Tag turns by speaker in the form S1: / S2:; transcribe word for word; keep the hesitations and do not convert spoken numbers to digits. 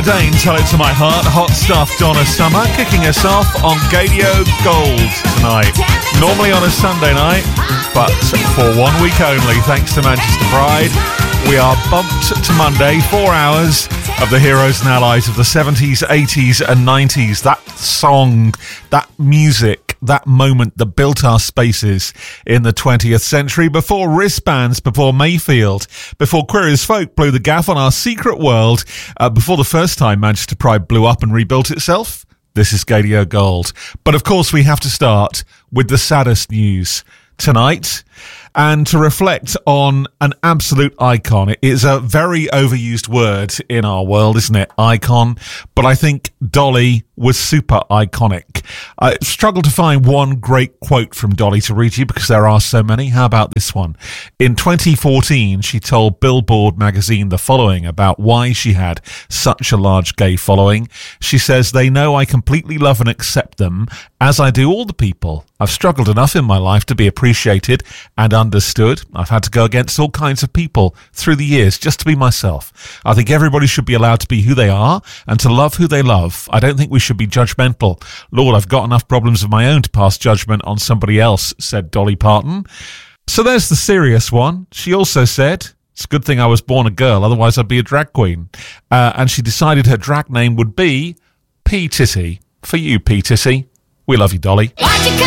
S1: Dane, Tell It To My Heart. Hot stuff, Donna Summer, kicking us off on Gadio Gold tonight. Normally on a Sunday night, but for one week only, thanks to Manchester Pride, we are bumped to Monday, four hours of the heroes and allies of the seventies, eighties and nineties. That song, that music, that moment that built our spaces in the twentieth century, before wristbands, before Mayfield, before Queer as Folk blew the gaff on our secret world, uh, before the first time Manchester Pride blew up and rebuilt itself. This is Gadio Gold. But of course we have to start with the saddest news tonight, and to reflect on an absolute icon. It is a very overused word in our world, isn't it? Icon. But I think Dolly was super iconic. I struggled to find one great quote from Dolly to read you because there are so many. How about this one? In twenty fourteen, she told Billboard magazine the following about why she had such a large gay following. She says, "They know I completely love and accept them, as I do all the people. I've struggled enough in my life to be appreciated and understood. I've had to go against all kinds of people through the years just to be myself. I think everybody should be allowed to be who they are and to love who they love. I don't think we should be judgmental. Lord, I've got enough problems of my own to pass judgment on somebody else," said Dolly Parton. So there's the serious one. She also said, "It's a good thing I was born a girl, otherwise I'd be a drag queen." Uh, and she decided her drag name would be P. Titty. For you, P. Titty. We love you, Dolly.